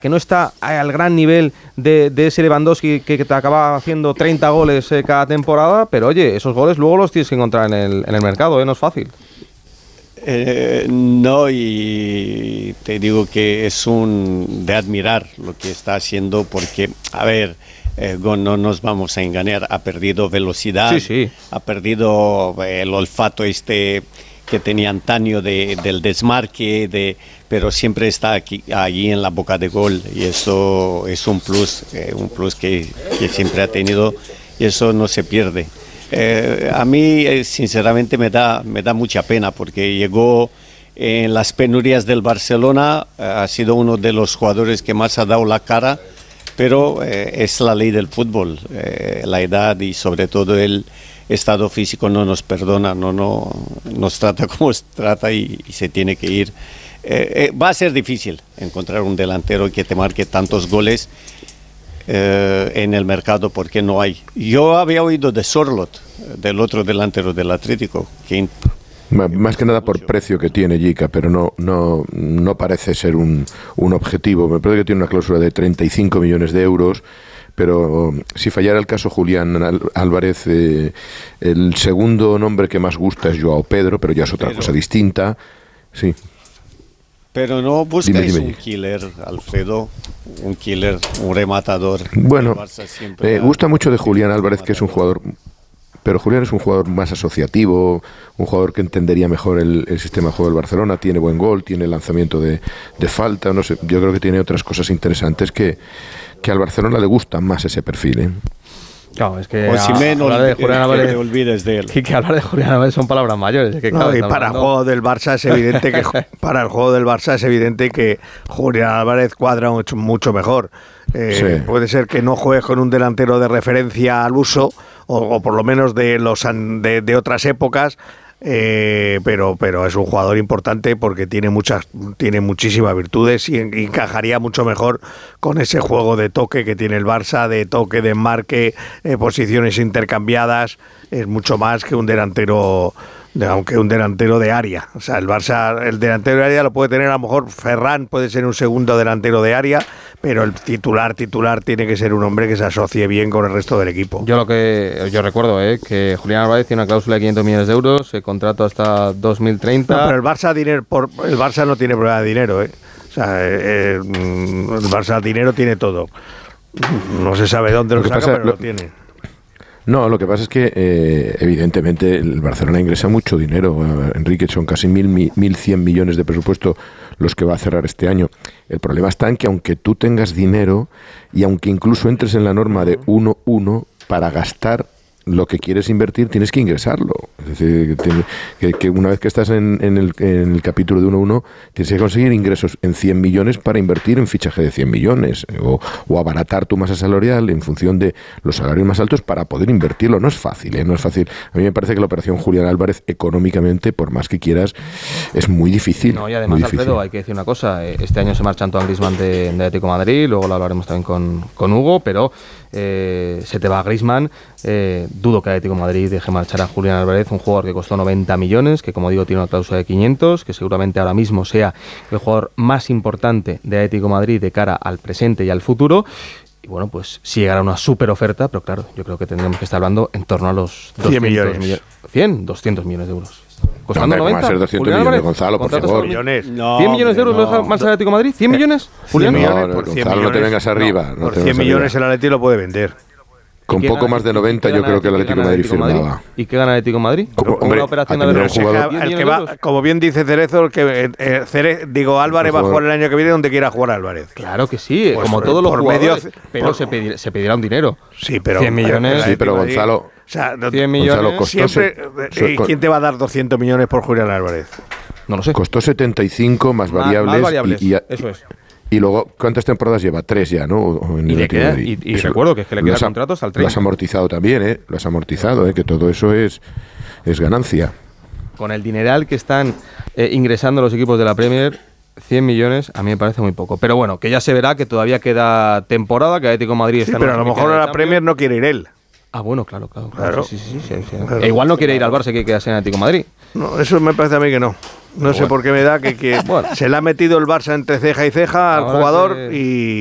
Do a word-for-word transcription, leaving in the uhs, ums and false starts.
que no está al gran nivel de, de ese Lewandowski que, que te acaba haciendo treinta goles eh, cada temporada, pero oye, esos goles luego los tienes que encontrar en el, en el mercado, ¿eh? No es fácil. Eh, no, y te digo que es un de admirar lo que está haciendo, porque, a ver, eh, no nos vamos a engañar, ha perdido velocidad, sí, sí. ha perdido el olfato este que tenía antaño de, del desmarque, de, pero siempre está aquí, allí en la boca de gol, y eso es un plus, eh, un plus que, que siempre ha tenido, y eso no se pierde. Eh, a mí, eh, sinceramente, me da, me da mucha pena, porque llegó en las penurias del Barcelona, eh, ha sido uno de los jugadores que más ha dado la cara, pero eh, es la ley del fútbol, eh, la edad y sobre todo el estado físico no nos perdona, no, no nos trata como se trata y, y se tiene que ir. Eh, eh, va a ser difícil encontrar un delantero que te marque tantos goles eh, en el mercado, porque no hay. Yo había oído de Sorloth, del otro delantero del Atlético, que más que nada por precio que tiene Jica, pero no no no parece ser un, un objetivo. Me parece que tiene una cláusula de treinta y cinco millones de euros, pero si fallara el caso Julián Álvarez, eh, el segundo nombre que más gusta es Joao Pedro, pero ya es otra Pedro. cosa distinta. Sí. Pero no buscáis Dime, dime. un killer, Alfredo, un killer, un rematador. Bueno, El Barça siempre eh, ha- gusta mucho de Julián Álvarez, que es un jugador, pero Julián es un jugador más asociativo, un jugador que entendería mejor el, el sistema de juego del Barcelona, tiene buen gol, tiene lanzamiento de, de falta, no sé, yo creo que tiene otras cosas interesantes que, que al Barcelona le gusta más ese perfil, ¿eh? Claro, es que Osimhen, hablar de olvi- Julián que Álvarez, te olvides de él. que, que hablar de Julián Álvarez son palabras mayores. Es que, claro, No, y estamos para el hablando- juego del Barça es evidente que para el juego del Barça es evidente que Julián Álvarez cuadra mucho, mucho mejor. Eh, Sí. Puede ser que no juegues con un delantero de referencia al uso, o, o por lo menos de los an- de, de otras épocas. Eh, pero pero es un jugador importante porque tiene muchas tiene muchísimas virtudes y en- encajaría mucho mejor con ese juego de toque que tiene el Barça, de toque, de enmarque, eh, posiciones intercambiadas. Es mucho más que un delantero de, aunque un delantero de área. O sea, el Barça, el delantero de área lo puede tener, a lo mejor Ferran puede ser un segundo delantero de área, pero el titular titular tiene que ser un hombre que se asocie bien con el resto del equipo. Yo lo que yo recuerdo eh, que Julián Álvarez tiene una cláusula de quinientos millones de euros, eh, contrato hasta dos mil treinta. No, pero el Barça dinero por el Barça no tiene problema de dinero, ¿eh? O sea, eh, eh, el Barça dinero tiene todo. No se sabe dónde lo, Lo que saca, pasa- pero lo- lo tiene. No, lo que pasa es que eh, evidentemente el Barcelona ingresa mucho dinero. Eh, Enrique, son casi mil, mi- mil cien millones de presupuesto los que va a cerrar este año. El problema está en que aunque tú tengas dinero y aunque incluso entres en la norma de uno uno, para gastar lo que quieres invertir tienes que ingresarlo. Es decir, que, tiene- que- que una vez que estás en, en el, en el capítulo de uno uno, tienes que conseguir ingresos en cien millones para invertir en fichaje de cien millones o, o abaratar tu masa salarial en función de los salarios más altos para poder invertirlo. No es fácil, ¿eh? No es fácil. A mí me parece que la operación Julián Álvarez económicamente, por más que quieras, es muy difícil. No, y además, muy difícil. Alfredo, hay que decir una cosa. eh, Este año se marcha Antoine Griezmann de, de Atlético de Madrid, luego lo hablaremos también con, con Hugo, pero eh, se te va Griezmann. Eh, dudo que Atlético de Madrid deje marchar a Julián Álvarez, un jugador que costó noventa millones, que como digo tiene una cláusula de quinientos, que seguramente ahora mismo sea el jugador más importante de Atlético de Madrid de cara al presente y al futuro. Y bueno, pues si llegara una super oferta, pero claro, yo creo que tendríamos que estar hablando en torno a los cien millones. millones. cien, doscientos millones de euros. No, Costando hombre, ¿cómo va a noventa. ser doscientos Julián millones, Álvarez, Gonzalo, por contratos favor? a- Millones. No, ¿cien millones de euros hombre, lo deja no. marchar el Atlético de Madrid? ¿cien millones? Julián, cien No, millones, no, por cien Gonzalo, no te millones, vengas arriba. no Por te cien vengas millones arriba. el Atleti lo puede vender. Con ¿Y qué poco gana- más de y noventa qué yo gana creo que el qué Atlético de gana Madrid Atlético de firmaba. ¿Y qué gana el Atlético de Madrid? Como- Con hombre, una operación a de tener haber un jugador- Al diez que millones de va, euros. como bien dice Cerezo, el que eh, eh, Cere- digo Álvarez va a jugar el año que viene donde quiera jugar Álvarez. Claro que sí, Pues, como eh, todos los por medio- jugadores, pero por- se, pedir- se pedirá un dinero. Sí, pero cien millones. Sí, pero el Atlético de Gonzalo, Madrid- o sea, no- cien millones. Gonzalo, costó siempre, se- eh, so- ¿quién te va a dar doscientos millones por Julián Álvarez? No lo sé. costó setenta y cinco más Más- variables, más variables, y, y- eso es. y luego, ¿cuántas temporadas lleva? Tres ya, ¿no? O- en Y el le Atlético de queda- Madrid. y- y Eso recuerdo que es que le lo queda has am- contrato hasta el Lo treinta. has amortizado también, ¿eh? Lo has amortizado, ¿eh? Que todo eso es, es ganancia. Con el dineral que están eh, ingresando los equipos de la Premier, cien millones a mí me parece muy poco. Pero bueno, que ya se verá que todavía queda temporada, que Atlético de Madrid Sí, está en pero a una lo mejor semifinal a de la Champions. Premier no quiere ir él. Ah, bueno, claro, claro. claro, Claro. sí, sí, sí, sí, sí. Claro. E igual no quiere ir al Barça, que quedarse en Atlético de Madrid. No, eso me parece a mí que no. No sé bueno. por qué me da que, que Bueno. se le ha metido el Barça entre ceja y ceja al Ahora jugador que- y